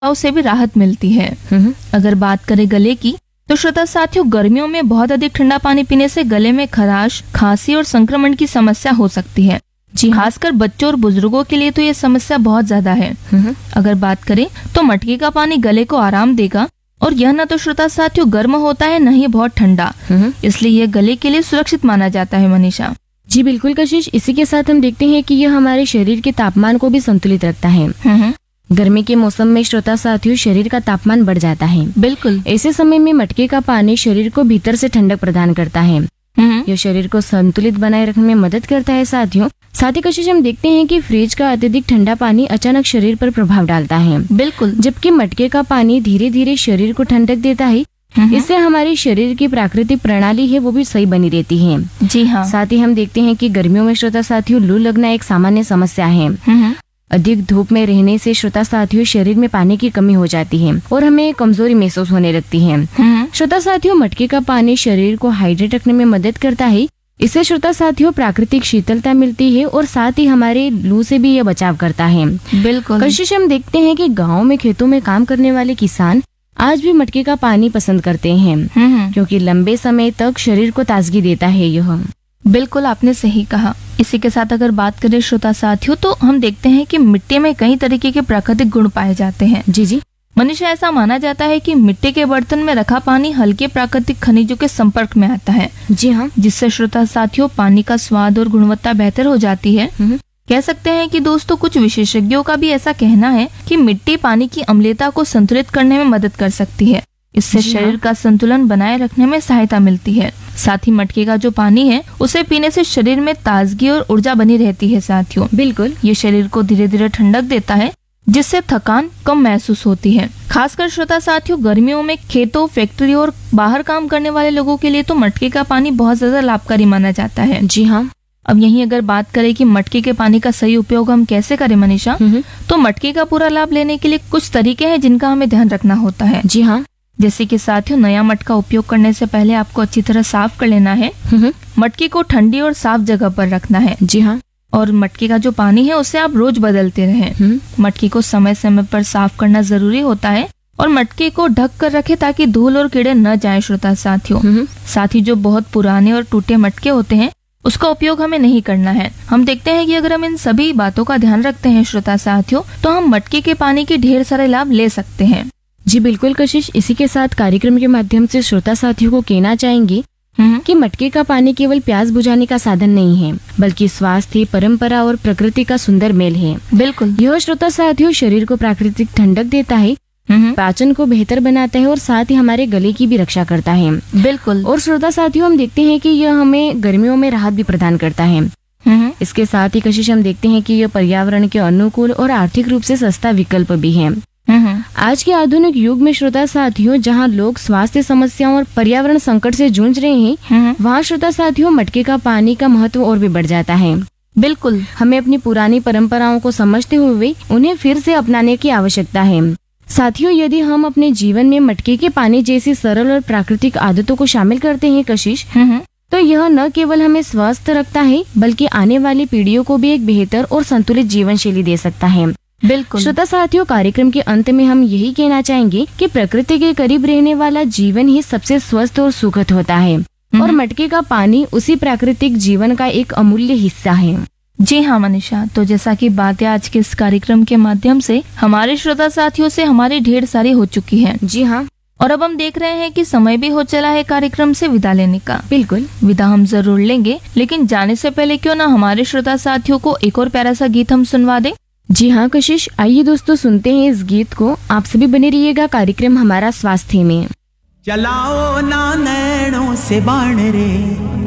से भी राहत मिलती है। अगर बात करें गले की, तो श्रोता साथियों, गर्मियों में बहुत अधिक ठंडा पानी पीने से गले में खराश, खांसी और संक्रमण की समस्या हो सकती है। जी, खासकर बच्चों और बुजुर्गों के लिए तो ये समस्या बहुत ज्यादा है। अगर बात करें तो मटके का पानी गले को आराम देगा, और यह न तो श्रोता साथियों गर्म होता है, न ही बहुत ठंडा, इसलिए यह गले के लिए सुरक्षित माना जाता है। मनीषा जी बिल्कुल कशिश, इसी के साथ हम देखते हैं कि यह हमारे शरीर के तापमान को भी संतुलित रखता है। गर्मी के मौसम में श्रोता साथियों शरीर का तापमान बढ़ जाता है। बिल्कुल, ऐसे समय में मटके का पानी शरीर को भीतर से ठंडक प्रदान करता है। यह शरीर को संतुलित बनाए रखने में मदद करता है साथियों। साथ ही कशिश हम देखते हैं कि फ्रिज का अत्यधिक ठंडा पानी अचानक शरीर पर प्रभाव डालता है। बिल्कुल, जबकि मटके का पानी धीरे धीरे शरीर को ठंडक देता है। इससे हमारे शरीर की प्राकृतिक प्रणाली है वो भी सही बनी रहती है। जी हाँ। साथ ही हम देखते हैं कि गर्मियों में श्रोता साथियों लू लगना एक सामान्य समस्या है। अधिक धूप में रहने से श्रोता साथियों शरीर में पानी की कमी हो जाती है और हमें कमजोरी महसूस होने लगती है। श्रोता साथियों मटके का पानी शरीर को हाइड्रेट रखने में मदद करता है। इससे श्रोता साथियों प्राकृतिक शीतलता मिलती है और साथ ही हमारे लू से भी यह बचाव करता है। बिल्कुल, कशिश हम देखते हैं कि गाँव में खेतों में काम करने वाले किसान आज भी मटके का पानी पसंद करते हैं, क्योंकि लंबे समय तक शरीर को ताजगी देता है यह। बिल्कुल, आपने सही कहा। इसी के साथ अगर बात करें श्रोता साथियों, तो हम देखते हैं कि मिट्टी में कई तरीके के प्राकृतिक गुण पाए जाते हैं। जी, मनीषा, ऐसा माना जाता है कि मिट्टी के बर्तन में रखा पानी हल्के प्राकृतिक खनिजों के संपर्क में आता है। जी हाँ, जिससे श्रोता साथियों पानी का स्वाद और गुणवत्ता बेहतर हो जाती है। कह सकते हैं कि दोस्तों कुछ विशेषज्ञों का भी ऐसा कहना है कि मिट्टी पानी की अम्लता को संतुलित करने में मदद कर सकती है। इससे शरीर का संतुलन बनाए रखने में सहायता मिलती है। साथ ही मटके का जो पानी है उसे पीने से शरीर में ताजगी और ऊर्जा बनी रहती है साथियों। बिल्कुल, ये शरीर को धीरे धीरे ठंडक देता है, जिससे थकान कम महसूस होती है। खासकर श्रोता साथियों गर्मियों में खेतों, फैक्ट्री और बाहर काम करने वाले लोगों के लिए तो मटके का पानी बहुत ज्यादा लाभकारी माना जाता है। जी हाँ। अब यहीं अगर बात करें कि मटके के पानी का सही उपयोग हम कैसे करें मनीषा, तो मटके का पूरा लाभ लेने के लिए कुछ तरीके हैं जिनका हमें ध्यान रखना होता है। जी हाँ। जैसे कि साथियों नया मटका उपयोग करने से पहले आपको अच्छी तरह साफ कर लेना है। मटके को ठंडी और साफ जगह पर रखना है। जी हाँ। और मटके का जो पानी है उसे आप रोज बदलते रहें। मटके को समय समय पर साफ करना जरूरी होता है और मटके को ढक कर रखें ताकि धूल और कीड़े न जाएं श्रोता साथियों। साथ ही जो बहुत पुराने और टूटे मटके होते हैं उसका उपयोग हमें नहीं करना है। हम देखते हैं कि अगर हम इन सभी बातों का ध्यान रखते हैं श्रोता साथियों, तो हम मटके के पानी के ढेर सारे लाभ ले सकते हैं। जी बिल्कुल कशिश, इसी के साथ कार्यक्रम के माध्यम से श्रोता साथियों को कहना चाहेंगे कि मटके का पानी केवल प्यास बुझाने का साधन नहीं है, बल्कि स्वास्थ्य, परंपरा और प्रकृति का सुंदर मेल है। बिल्कुल, यह श्रोता साथियों शरीर को प्राकृतिक ठंडक देता है, पाचन को बेहतर बनाता है और साथ ही हमारे गले की भी रक्षा करता है। बिल्कुल, और श्रोता साथियों हम देखते हैं कि यह हमें गर्मियों में राहत भी प्रदान करता है। इसके साथ ही कशिश हम देखते हैं कि यह पर्यावरण के अनुकूल और आर्थिक रूप से सस्ता विकल्प भी है। आज के आधुनिक युग में श्रोता साथियों जहां लोग स्वास्थ्य समस्याओं और पर्यावरण संकट से जूझ रहे हैं, वहां श्रोता साथियों मटके का पानी का महत्व और भी बढ़ जाता है। बिल्कुल, हमें अपनी पुरानी परंपराओं को समझते हुए उन्हें फिर से अपनाने की आवश्यकता है। साथियों यदि हम अपने जीवन में मटके के पानी जैसी सरल और प्राकृतिक आदतों को शामिल करते हैं कशिश, तो यह न केवल हमें स्वस्थ रखता है बल्कि आने वाली पीढ़ियों को भी एक बेहतर और संतुलित जीवन शैली दे सकता है। बिल्कुल श्रोता साथियों, कार्यक्रम के अंत में हम यही कहना चाहेंगे कि प्रकृति के करीब रहने वाला जीवन ही सबसे स्वस्थ और सुखद होता है और मटके का पानी उसी प्राकृतिक जीवन का एक अमूल्य हिस्सा है। जी हाँ मनीषा, तो जैसा कि बातें आज के इस कार्यक्रम के माध्यम से हमारे श्रोता साथियों से हमारी ढेर सारी हो चुकी है। जी हाँ, और अब हम देख रहे हैं कि समय भी हो चला है कार्यक्रम से विदा लेने का। बिल्कुल, विदा हम जरूर लेंगे, लेकिन जाने से पहले क्यों ना हमारे श्रोता साथियों को एक और प्यारा सा गीत हम सुनवा दें। जी हाँ कशिश, आइए दोस्तों सुनते हैं इस गीत को। आप सभी बने रहिएगा कार्यक्रम हमारा स्वास्थ्य में। चलाओ ना नैनों से बाण रे